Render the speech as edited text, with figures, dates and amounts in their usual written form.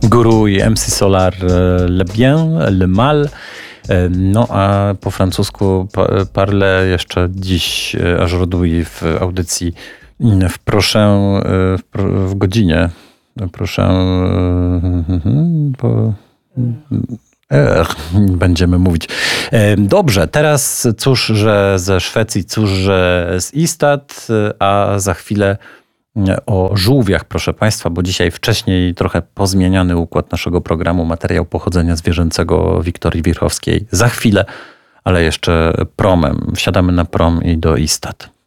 Guru i MC Solar Le Bien, Le Mal. No a po francusku parle jeszcze dziś Aujourd'hui w audycji w proszę w godzinie. Proszę będziemy mówić. Dobrze, teraz cóż, że ze Szwecji, cóż, że z Istad, a za chwilę o żółwiach, proszę Państwa, bo dzisiaj wcześniej trochę pozmieniany układ naszego programu, materiał pochodzenia zwierzęcego Wiktorii Wirchowskiej. Za chwilę, ale jeszcze promem. Wsiadamy na prom i do Istad.